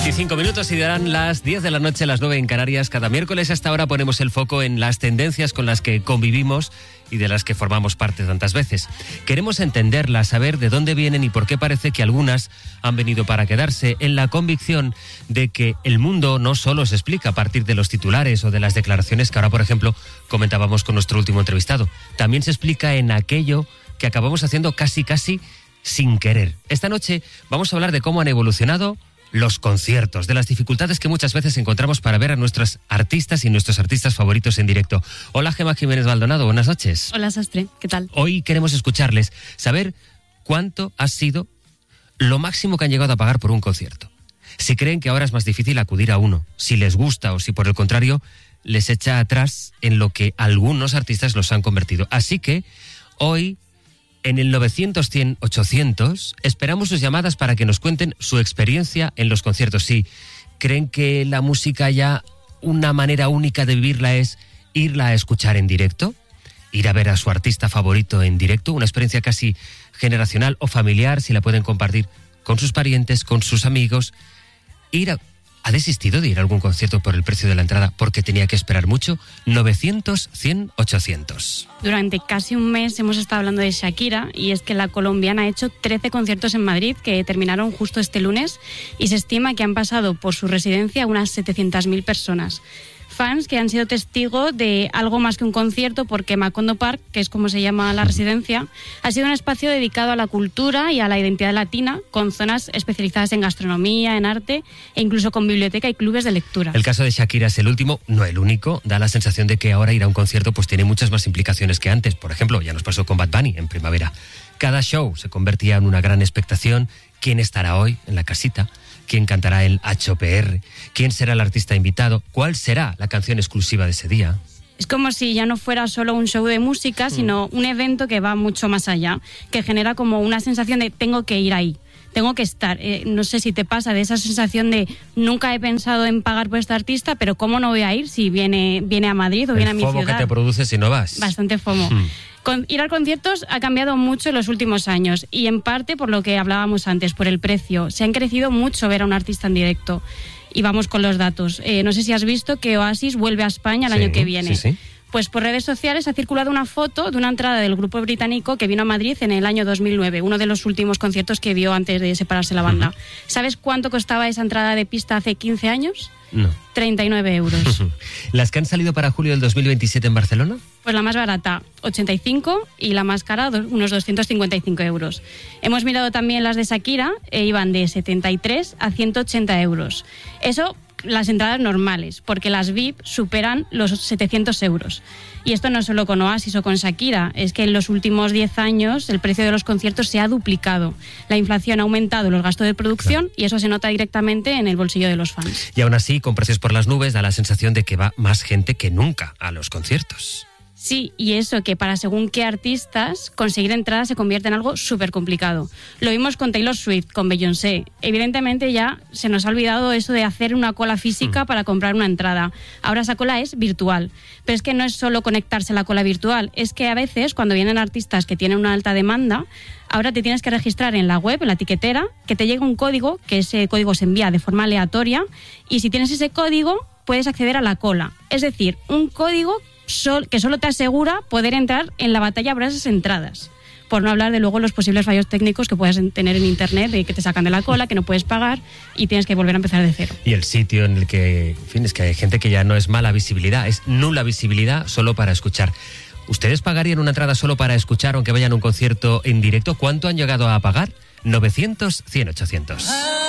25 minutos y darán las 10 de la noche, las 9 en Canarias. Cada miércoles a esta hora ponemos el foco en las tendencias con las que convivimos y de las que formamos parte tantas veces. Queremos entenderlas, saber de dónde vienen y por qué parece que algunas han venido para quedarse, en la convicción de que el mundo no solo se explica a partir de los titulares o de las declaraciones que ahora, por ejemplo, comentábamos con nuestro último entrevistado. También se explica en aquello que acabamos haciendo casi sin querer. Esta noche vamos a hablar de cómo han evolucionado los conciertos, de las dificultades que muchas veces encontramos para ver a nuestros artistas y nuestros artistas favoritos en directo. Hola, Gemma Jiménez Maldonado, buenas noches. Hola, Sastre, ¿qué tal? Hoy queremos escucharles, saber cuánto ha sido lo máximo que han llegado a pagar por un concierto. Si creen que ahora es más difícil acudir a uno, si les gusta o si por el contrario les echa atrás en lo que algunos artistas los han convertido. Así que hoy, en el 900-100-800, esperamos sus llamadas para que nos cuenten su experiencia en los conciertos. Si creen que la música ya una manera única de vivirla es irla a escuchar en directo, ir a ver a su artista favorito en directo, una experiencia casi generacional o familiar, si la pueden compartir con sus parientes, con sus amigos. ¿Ha desistido de ir a algún concierto por el precio de la entrada porque tenía que esperar mucho? 900-100-800. Durante casi un mes hemos estado hablando de Shakira, y es que la colombiana ha hecho 13 conciertos en Madrid que terminaron justo este lunes, y se estima que han pasado por su residencia unas 700.000 personas. Fans que han sido testigos de algo más que un concierto, porque Macondo Park, que es como se llama la residencia, ha sido un espacio dedicado a la cultura y a la identidad latina, con zonas especializadas en gastronomía, en arte e incluso con biblioteca y clubes de lectura. El caso de Shakira es el último, no el único. Da la sensación de que ahora ir a un concierto pues tiene muchas más implicaciones que antes. Por ejemplo, ya nos pasó con Bad Bunny en primavera. Cada show se convertía en una gran expectación. ¿Quién estará hoy en la casita? ¿Quién cantará el HOPR? ¿Quién será el artista invitado? ¿Cuál será la canción exclusiva de ese día? Es como si ya no fuera solo un show de música, sino un evento que va mucho más allá, que genera como una sensación de tengo que ir ahí, tengo que estar. No sé si te pasa de esa sensación de nunca he pensado en pagar por este artista, pero ¿cómo no voy a ir si viene a Madrid o viene a mi ciudad? El FOMO que te produce si no vas. Bastante FOMO. Ir a conciertos ha cambiado mucho en los últimos años, y en parte por lo que hablábamos antes, por el precio. Se ha encarecido mucho ver a un artista en directo. Y vamos con los datos. No sé si has visto que Oasis vuelve a España el año que viene. Sí. Pues por redes sociales ha circulado una foto de una entrada del grupo británico que vino a Madrid en el año 2009, uno de los últimos conciertos que dio antes de separarse la banda. ¿Sabes cuánto costaba esa entrada de pista hace 15 años? No. 39 euros. ¿Las que han salido para julio del 2027 en Barcelona? Pues la más barata, 85, y la más cara, unos 255 euros. Hemos mirado también las de Shakira, iban de 73 a 180 euros. Eso, las entradas normales, porque las VIP superan los 700 euros. Y esto no solo con Oasis o con Shakira, es que en los últimos 10 años el precio de los conciertos se ha duplicado. La inflación ha aumentado los gastos de producción, y eso se nota directamente en el bolsillo de los fans. Y aún así, con precios por las nubes, da la sensación de que va más gente que nunca a los conciertos. Sí, y eso que para según qué artistas conseguir entradas se convierte en algo súper complicado. Lo vimos con Taylor Swift, con Beyoncé. Evidentemente ya se nos ha olvidado eso de hacer una cola física para comprar una entrada. Ahora esa cola es virtual. Pero es que no es solo conectarse a la cola virtual, es que a veces cuando vienen artistas que tienen una alta demanda, ahora te tienes que registrar en la web, en la tiquetera, que te llega un código, que ese código se envía de forma aleatoria, y si tienes ese código puedes acceder a la cola. Es decir, un código que solo te asegura poder entrar en la batalla por esas entradas. Por no hablar de luego los posibles fallos técnicos que puedas tener en internet, de que te sacan de la cola, que no puedes pagar y tienes que volver a empezar de cero. Y el sitio en el que, en fin, es que hay gente que ya no es mala visibilidad, es nula visibilidad solo para escuchar. ¿Ustedes pagarían una entrada solo para escuchar, aunque vayan a un concierto en directo? ¿Cuánto han llegado a pagar? 900-100-800.